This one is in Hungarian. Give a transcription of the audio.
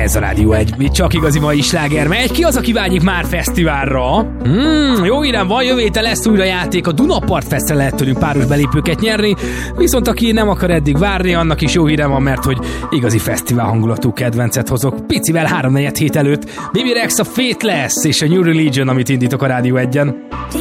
Ez a Rádió 1, mi csak igazi mai sláger megy. Ki az, aki vágyik már fesztiválra? Jó hírem van, jövő héten lesz újra játék. A Dunapart Festre lehet tőlünk páros belépőket nyerni, viszont aki nem akar eddig várni, annak is jó hírem van, mert hogy igazi fesztivál hangulatú kedvencet hozok. Picivel 3-4 hét előtt. Baby Rex a Faithless és a New Religion, amit indítok a Rádió 1-en.